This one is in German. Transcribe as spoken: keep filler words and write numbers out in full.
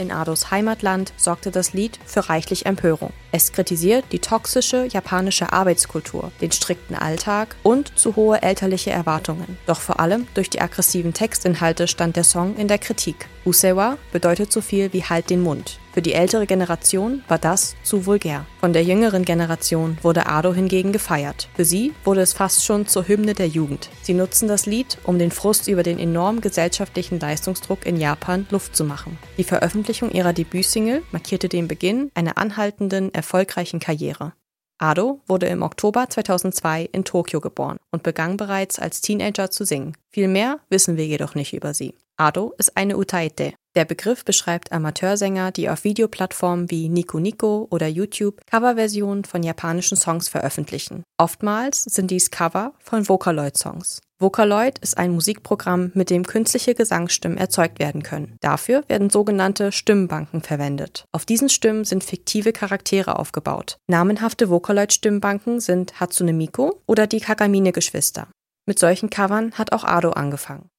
in Ados Heimatland sorgte das Lied für reichlich Empörung. Es kritisiert die toxische japanische Arbeitskultur, den strikten Alltag und zu hohe elterliche Erwartungen. Doch vor allem durch die aggressiven Textinhalte stand der Song in der Kritik. Usewa bedeutet so viel wie halt den Mund. Für die ältere Generation war das zu vulgär. Von der jüngeren Generation wurde Ado hingegen gefeiert. Für sie wurde es fast schon zur Hymne der Jugend. Sie nutzen das Lied, um den Frust über den enormen gesellschaftlichen Leistungsdruck in Japan Luft zu machen. Die Veröffentlichung ihrer Debütsingle markierte den Beginn einer anhaltenden, erfolgreichen Karriere. Ado wurde im Oktober zweitausendzwei in Tokio geboren und begann bereits als Teenager zu singen. Viel mehr wissen wir jedoch nicht über sie. Ado ist eine Utaite. Der Begriff beschreibt Amateursänger, die auf Videoplattformen wie Nico Nico oder YouTube Coverversionen von japanischen Songs veröffentlichen. Oftmals sind dies Cover von Vocaloid-Songs. Vocaloid ist ein Musikprogramm, mit dem künstliche Gesangsstimmen erzeugt werden können. Dafür werden sogenannte Stimmenbanken verwendet. Auf diesen Stimmen sind fiktive Charaktere aufgebaut. Namenhafte Vocaloid-Stimmenbanken sind Hatsune Miku oder die Kagamine-Geschwister. Mit solchen Covern hat auch Ado angefangen.